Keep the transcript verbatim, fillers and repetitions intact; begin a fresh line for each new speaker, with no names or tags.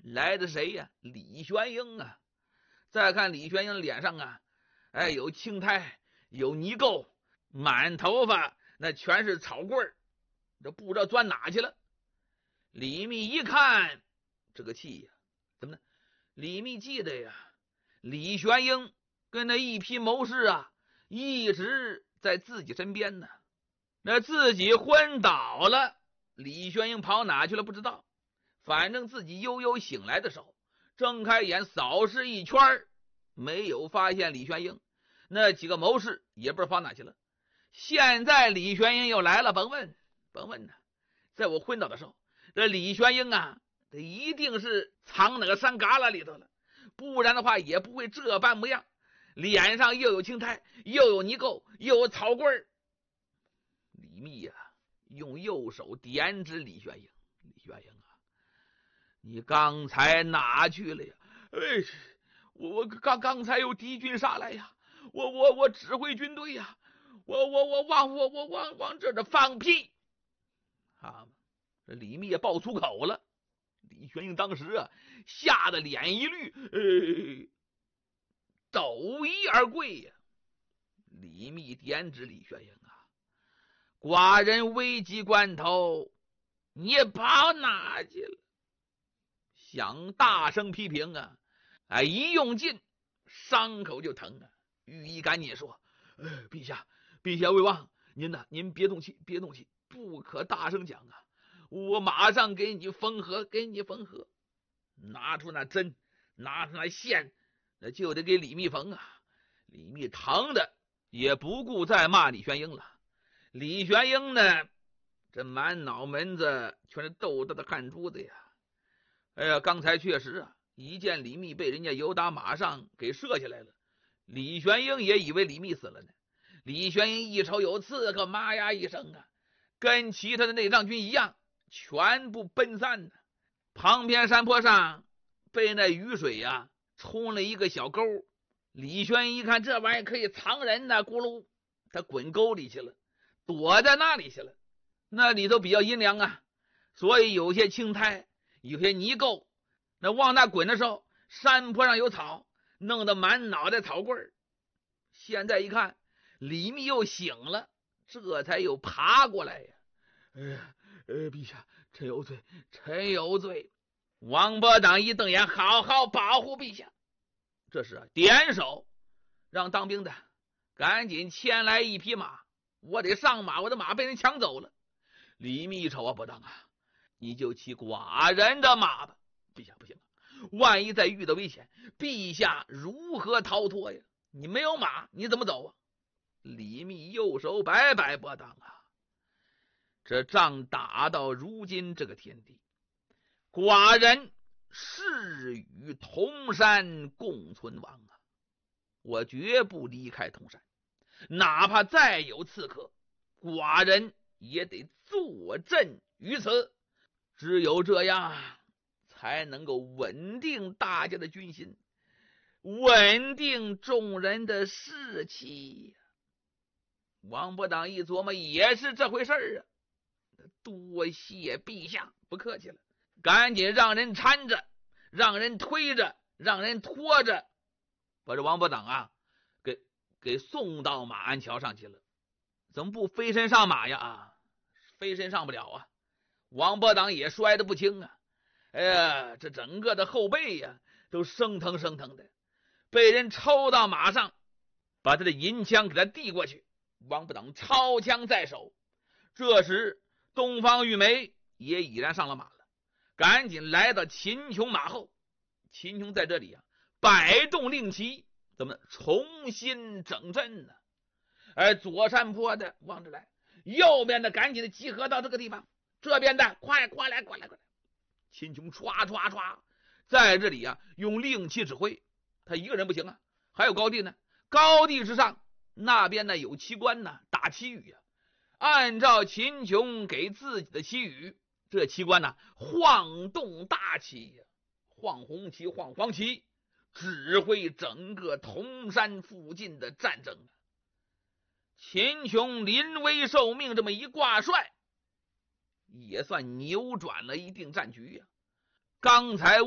来的谁呀？李玄英啊！再看李玄英脸上啊，哎，有青苔，有泥垢，满头发那全是草棍儿，这不知道钻哪去了。李密一看，这个气呀，怎么呢？李密记得呀，李玄英跟那一批谋士啊，一直在自己身边呢。那自己昏倒了，李玄英跑哪去了不知道。反正自己悠悠醒来的时候，睁开眼扫视一圈，没有发现李玄英。那几个谋士也不知道跑哪去了。现在李玄英又来了，甭问甭问呢，在我昏倒的时候，这李玄英啊，这一定是藏哪个山旮旯里头了，不然的话也不会这般模样，脸上又有青苔，又有泥垢，又有草棍儿。李密呀、啊，用右手点指李玄英，李玄英啊，你刚才哪去了呀？哎，我我刚刚才有敌军杀来呀，我我我指挥军队呀，我我我往我我往往这这放屁啊！这李密也爆粗口了。李玄英当时啊，吓得脸一绿，呃，抖衣而跪呀。李密点指李玄英啊，寡人危急关头，你跑哪去了？想大声批评啊，哎，一用劲，伤口就疼啊。御医赶紧说：“呃，陛下，陛下未忘，您呐，您别动气，别动气，不可大声讲啊！我马上给你缝合，给你缝合。”拿出那针，拿出那线，那就得给李密缝啊。李密疼的也不顾再骂李玄英了。李玄英呢，这满脑门子全是豆豆的汗珠子呀。哎呀，刚才确实啊，一见李密被人家由打马上给射下来了，李玄英也以为李密死了呢。李玄英一瞅有刺客，妈呀一声啊，跟其他的内帐军一样，全部奔散呢。旁边山坡上被那雨水呀、啊、冲了一个小沟，李玄英一看这玩意可以藏人呢，咕噜，他滚沟里去了，躲在那里去了。那里头比较阴凉啊，所以有些青苔，有些泥垢，那往那滚的时候，山坡上有草，弄得满脑袋草棍儿。现在一看李密又醒了，这才又爬过来呀。哎呀，呃，陛下，臣有罪，臣有罪。王伯党一瞪眼，好好保护陛下。这时啊，点手让当兵的赶紧牵来一匹马，我得上马，我的马被人抢走了。李密一瞅啊，伯当啊，你就骑寡人的马吧。陛下不行，万一再遇到危险，陛下如何逃脱呀？你没有马，你怎么走啊？李密右手摆摆，伯当啊，这仗打到如今这个田地，寡人誓与铜山共存亡啊！我绝不离开铜山，哪怕再有刺客，寡人也得坐镇于此。只有这样，才能够稳定大家的军心，稳定众人的士气。王伯党一琢磨，也是这回事儿啊！多谢陛下，不客气了。赶紧让人搀着，让人推着，让人拖着，把这王伯党啊给给送到马鞍桥上去了。怎么不飞身上马呀？啊，飞身上不了啊！王伯党也摔得不轻啊！哎呀，这整个的后背呀都生疼生疼的，被人抽到马上，把他的银枪给他递过去。王伯党抄枪在手。这时东方玉梅也已然上了马了，赶紧来到秦琼马后。秦琼在这里啊摆动令旗，怎么重新整阵呢？而左山坡的往这来，右边的赶紧的集合到这个地方，这边的快快来快来快来！秦琼唰唰唰在这里啊用令旗指挥，他一个人不行啊，还有高帝呢。高帝之上，那边呢有旗官呢打旗语啊，按照秦琼给自己的旗语，这旗官呢晃动大旗呀，晃红旗晃黄旗，指挥整个铜山附近的战争。秦琼临危受命这么一挂帅，也算扭转了一定战局呀。刚才